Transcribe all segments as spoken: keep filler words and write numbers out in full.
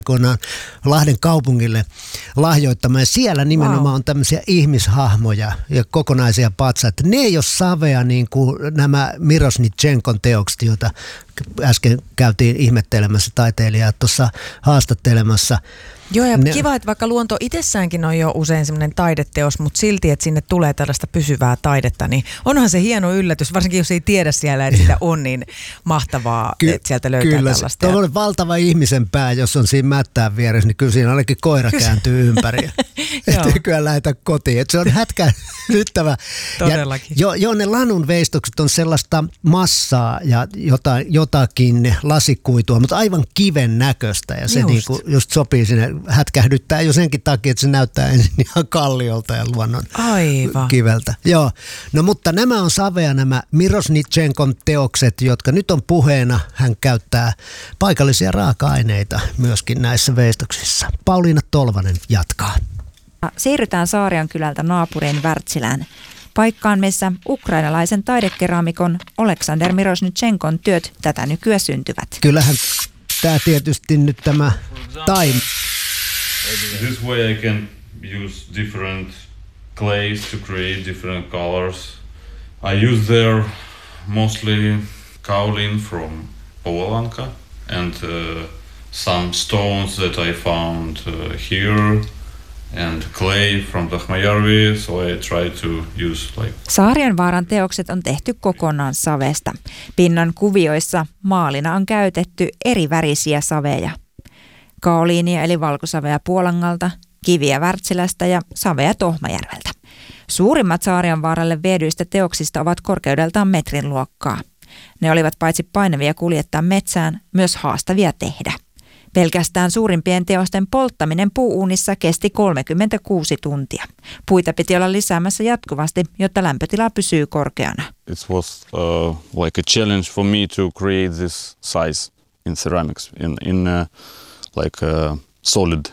aikoinaan Lahden kaupungille lahjoittamaan. Siellä nimenomaan wow. on tämmöisiä ihmishahmoja ja kokonaisia patsaita. Ne ei ole savea niin kuin nämä Mirošnitšenkon teokset, joita äsken käytiin ihmettelemässä taiteilijaa tuossa haastattelemassa. Joo, ja ne, kiva, että vaikka luonto itsessäänkin on jo usein semmoinen taideteos, mutta silti, että sinne tulee tällaista pysyvää taidetta, niin onhan se hieno yllätys, varsinkin jos ei tiedä siellä, että sitä on niin mahtavaa, ky- että sieltä löytää kyllä, tällaista. Kyllä, se valtava ihmisen pää, jos on siinä mättään vieressä, niin kyllä siinä ainakin koira kääntyy ympäri. Että ei kyllä lähetä kotiin. Että se on hätkähdyttävä. Todellakin. Jo, jo ne lanun veistokset on sellaista massaa ja jotain, jotakin lasikuitua, mutta aivan kiven näköistä ja se just, niinku, just sopii sinne. Hätkähdyttää jo senkin takia, että se näyttää ensin ihan kalliolta ja luonnon Aivan. kiveltä. Joo. No mutta nämä on savea nämä Mirošnitšenkon teokset, jotka nyt on puheena. Hän käyttää paikallisia raaka-aineita myöskin näissä veistoksissa. Pauliina Tolvanen jatkaa. Siirrytään Saariankylältä naapuriin Wärtsilään. Paikkaan, missä ukrainalaisen taidekeraamikon Oleksander Mirošnitšenkon työt tätä nykyään syntyvät. Kyllähän tämä tietysti nyt tämä time. This way I can use different clays to create different colors. I use there mostly kaolin from Polanka and uh, some stones that I found uh, here and clay from Tahmajärvi, so I try to use like... Saarianvaaran teokset on tehty kokonaan savesta. Pinnan kuvioissa maalina on käytetty eri värisiä saveja. Kaoliinia eli valkosavea Puolangalta, kiviä Wärtsilästä ja savea Tohmajärveltä. Suurimmat Saarianvaaralle viedyistä teoksista ovat korkeudeltaan metrin luokkaa. Ne olivat paitsi painavia kuljettaa metsään, myös haastavia tehdä. Pelkästään suurimpien teosten polttaminen puuuunissa kesti kolmekymmentäkuusi tuntia. Puita piti olla lisäämässä jatkuvasti, jotta lämpötila pysyy korkeana. It was uh, like a challenge for me to create this size in ceramics in in uh, like uh, solid.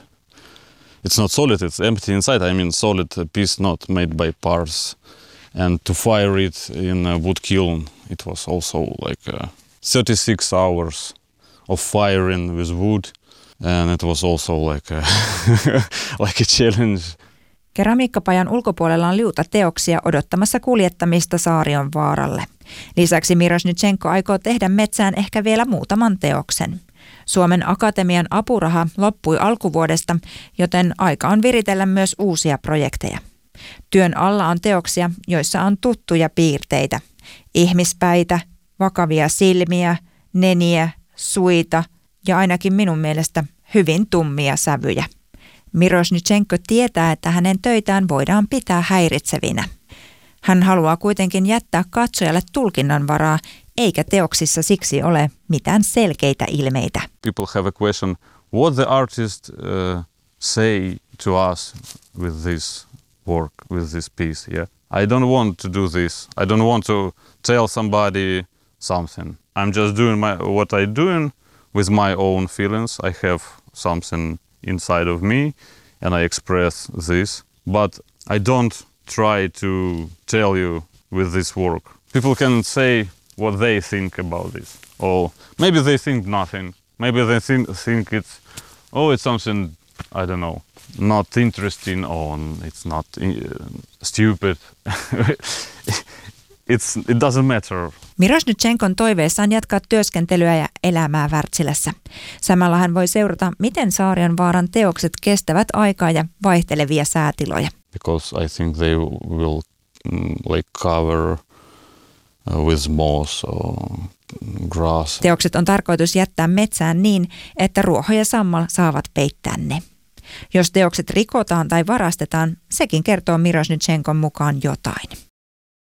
It's not solid, it's empty inside. I mean solid piece not made by parts. And to fire it in a wood kiln, it was also like uh, thirty-six hours of firing with wood. And it was also like a, like a challenge. Keramiikkapajan ulkopuolella on liuta teoksia odottamassa kuljettamista Saarianvaaralle. Lisäksi Mirošnitšenko aikoo tehdä metsään ehkä vielä muutaman teoksen. Suomen Akatemian apuraha loppui alkuvuodesta, joten aika on viritellä myös uusia projekteja. Työn alla on teoksia, joissa on tuttuja piirteitä. Ihmispäitä, vakavia silmiä, neniä, suita ja ainakin minun mielestä hyvin tummia sävyjä. Mirošnitšenko tietää, että hänen töitään voidaan pitää häiritsevinä. Hän haluaa kuitenkin jättää katsojalle tulkinnanvaraa, eikä teoksissa siksi ole mitään selkeitä ilmeitä. People have a question, what the artist uh, say to us with this work, with this piece. Yeah, I don't want to do this. I don't want to tell somebody something. I'm just doing my what I doing with my own feelings. I have something inside of me, and I express this. But I don't try to tell you with this work. People can say what they think about this. Or maybe they think nothing. Maybe they think, think it's, oh, it's something, I don't know, not interesting or it's not uh, stupid. It's, it doesn't matter. Mirošnitšenkon toiveessa on jatkaa työskentelyä ja elämää Wärtsilässä. Samalla hän voi seurata, miten Saarianvaaran teokset kestävät aikaa ja vaihtelevia säätiloja. Because I think they will mm, like cover with moss or grass. Teokset on tarkoitus jättää metsään niin, että ruoho ja sammal saavat peittää ne. Jos teokset rikotaan tai varastetaan, sekin kertoo Mirošnitšenkon mukaan jotain.